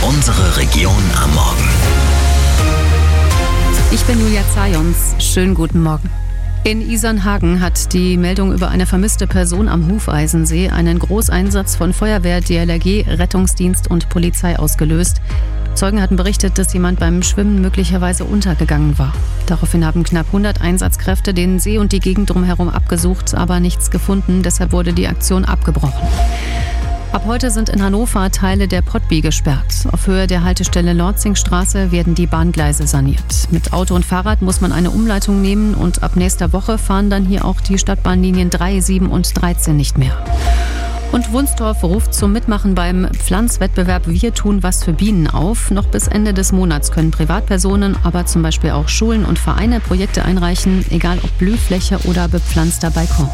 Unsere Region am Morgen. Ich bin Julia Zajons. Schönen guten Morgen. In Isernhagen hat die Meldung über eine vermisste Person am Hufeisensee einen Großeinsatz von Feuerwehr, DLRG, Rettungsdienst und Polizei ausgelöst. Zeugen hatten berichtet, dass jemand beim Schwimmen möglicherweise untergegangen war. Daraufhin haben knapp 100 Einsatzkräfte den See und die Gegend drumherum abgesucht, aber nichts gefunden. Deshalb wurde die Aktion abgebrochen. Ab heute sind in Hannover Teile der Pottby gesperrt. Auf Höhe der Haltestelle Lorzingstraße werden die Bahngleise saniert. Mit Auto und Fahrrad muss man eine Umleitung nehmen und ab nächster Woche fahren dann hier auch die Stadtbahnlinien 3, 7 und 13 nicht mehr. Und Wunstorf ruft zum Mitmachen beim Pflanzwettbewerb Wir tun was für Bienen auf. Noch bis Ende des Monats können Privatpersonen, aber zum Beispiel auch Schulen und Vereine Projekte einreichen, egal ob Blühfläche oder bepflanzter Balkon.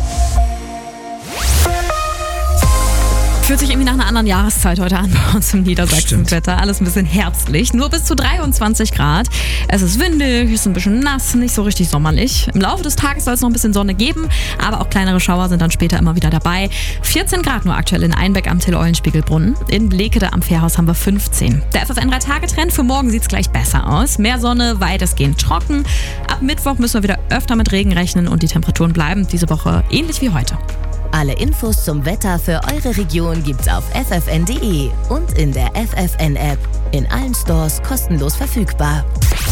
Fühlt sich irgendwie nach einer anderen Jahreszeit heute an bei uns im Niedersachsen-Wetter. Alles ein bisschen herbstlich, nur bis zu 23 Grad. Es ist windig, es ist ein bisschen nass, nicht so richtig sommerlich. Im Laufe des Tages soll es noch ein bisschen Sonne geben, aber auch kleinere Schauer sind dann später immer wieder dabei. 14 Grad nur aktuell in Einbeck am Till-Eulenspiegel-Brunnen. In Blekede am Fährhaus haben wir 15. Der FFN 3-Tage-Trend für morgen sieht es gleich besser aus. Mehr Sonne, weitestgehend trocken. Ab Mittwoch müssen wir wieder öfter mit Regen rechnen und die Temperaturen bleiben diese Woche ähnlich wie heute. Alle Infos zum Wetter für eure Region gibt's auf ffn.de und in der FFN-App. In allen Stores kostenlos verfügbar.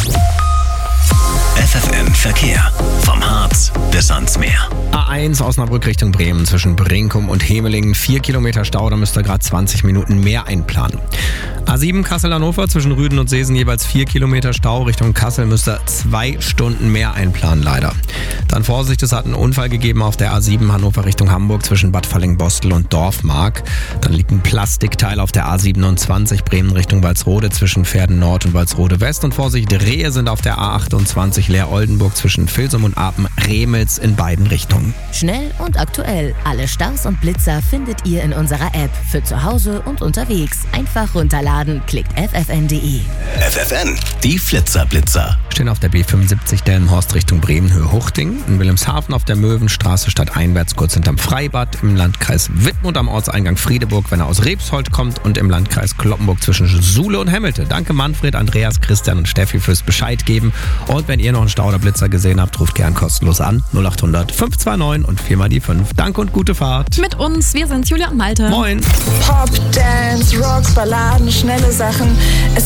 FFN Verkehr. Vom Harz bis ans Meer. A1 Osnabrück Richtung Bremen zwischen Brinkum und Hemelingen. 4 Kilometer Stau, da müsst ihr gerade 20 Minuten mehr einplanen. A7 Kassel-Hannover zwischen Rüden und Seesen jeweils 4 Kilometer Stau. Richtung Kassel müsst ihr 2 Stunden mehr einplanen, leider. Dann Vorsicht, es hat einen Unfall gegeben auf der A7 Hannover Richtung Hamburg zwischen Bad Falling-Bostel und Dorfmark. Dann liegt ein Plastikteil auf der A27 Bremen Richtung Walsrode zwischen Verden Nord und Walsrode West. Und Vorsicht, Rehe sind auf der A28 Leer-Oldenburg zwischen Vilsum und Apen-Remels in beiden Richtungen. Schnell und aktuell. Alle Staus und Blitzer findet ihr in unserer App. Für zu Hause und unterwegs. Einfach runterladen. Klickt ffn.de. FFN, die Flitzer-Blitzer. Stehen auf der B75 Delmenhorst Richtung Bremen, Höhe Huchting. In Wilhelmshaven auf der Möwenstraße stadteinwärts kurz hinterm Freibad. Im Landkreis Wittmund am Ortseingang Friedeburg, wenn er aus Rebsold kommt. Und im Landkreis Cloppenburg zwischen Suhle und Hemmelte. Danke Manfred, Andreas, Christian und Steffi fürs Bescheid geben. Und wenn ihr noch einen Stau oder Blitzer gesehen habt, ruft gern kostenlos an. 0800 529 und 4 mal die 5. Danke und gute Fahrt. Mit uns, wir sind Julia und Malte. Moin. Pop, Dance, Rock, Balladen, schnelle Sachen.